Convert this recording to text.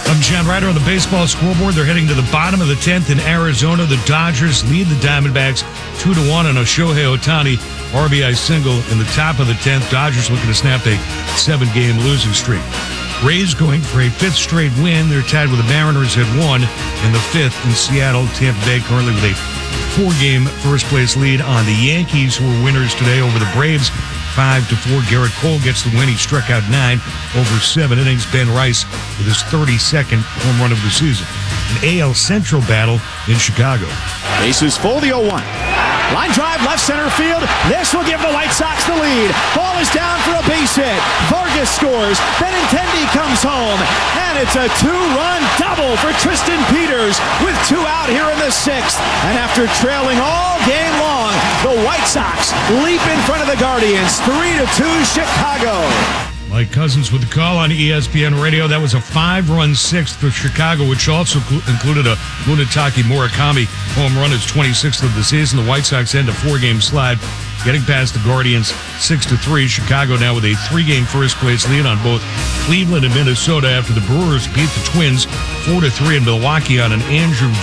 I'm John Ryder on the baseball scoreboard. They're heading to the bottom of the 10th in Arizona. The Dodgers lead the Diamondbacks 2-1 on a Shohei Ohtani RBI single in the top of the 10th. Dodgers looking to snap a 7-game losing streak. Rays going for a 5th straight win. They're tied with the Mariners at 1 in the 5th in Seattle. Tampa Bay currently with a 4-game first-place lead on the Yankees, who were winners today over the Braves. 5-4. Garrett Cole gets the win. He struck out 9 over 7 innings. Ben Rice with his 32nd home run of the season. An AL Central battle in Chicago. Bases full, the 0-1. Line drive, left center field. This will give the White Sox the lead. Ball is down for a base hit. Vargas scores. Benintendi comes home. And it's a 2-run double for Tristan Peters with 2 out here in the 6th. And after trailing all game long, the White Sox leap in front of the Guardians. 3-2 Chicago. Mike Cousins with the call on ESPN Radio. That was a 5-run 6th for Chicago, which also included a Munetake Murakami home run, his 26th of the season. The White Sox end a 4-game slide, getting past the Guardians 6-3. Chicago now with a 3-game first-place lead on both Cleveland and Minnesota after the Brewers beat the Twins 4-3 in Milwaukee on an Andrew